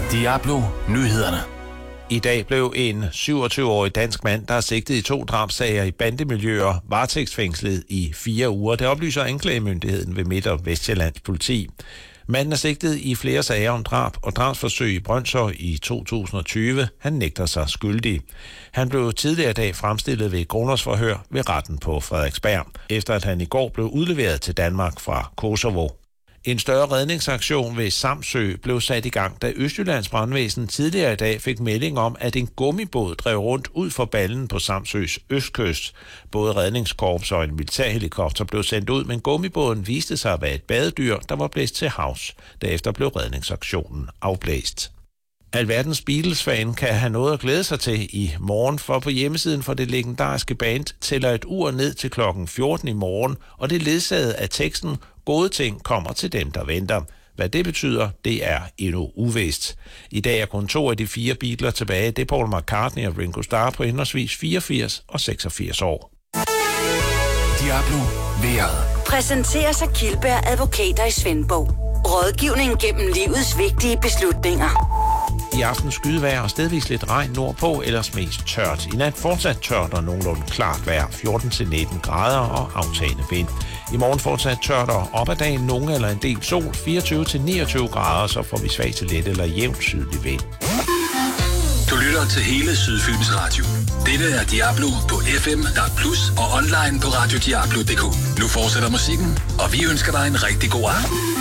Diablo Nyhederne. I dag blev en 27-årig dansk mand, der er sigtet i 2 drabssager i bandemiljøer, varetægtsfængslet i 4 uger. Det oplyser anklagemyndigheden ved Midt- og Vestjyllands politi. Manden er sigtet i flere sager om drab og drabsforsøg i Brønshøj i 2020. Han nægter sig skyldig. Han blev tidligere i dag fremstillet ved et grundlovsforhør ved retten på Frederiksberg, efter at han i går blev udleveret til Danmark fra Kosovo. En større redningsaktion ved Samsø blev sat i gang, da Østjyllands Brandvæsen tidligere i dag fik melding om, at en gummibåd drev rundt ud for ballen på Samsøs østkyst. Både redningskorps og en militærhelikopter blev sendt ud, men gummibåden viste sig at være et badedyr, der var blæst til havs. Derefter blev redningsaktionen afblæst. Alverdens Beatles-fan kan have noget at glæde sig til i morgen, for på hjemmesiden for det legendariske band tæller et ur ned til klokken 14 i morgen, og det er ledsaget af teksten "Gode ting kommer til dem, der venter". Hvad det betyder, det er endnu uvist. I dag er kun 2 af de 4 Beatles tilbage. Det er Paul McCartney og Ringo Starr på henholdsvis 84 og 86 år. Diablo Vejret. Præsenteres af Kildberg Advokater i Svendborg. Rådgivning gennem livets vigtige beslutninger. I aften skydevejr og stedvis lidt regn nordpå, ellers mest tørt. I nat fortsat tørt og nogenlunde klart vejr, 14-19 grader og aftagende vind. I morgen fortsat tørt og op ad dagen nogen eller en del sol, 24-29 grader, så får vi svag til let eller jævnt sydlig vind. Du lytter til hele Sydfyns Radio. Dette er Diablo på FM, DAB+ og online på radiodiablo.dk. Nu fortsætter musikken, og vi ønsker dig en rigtig god aften.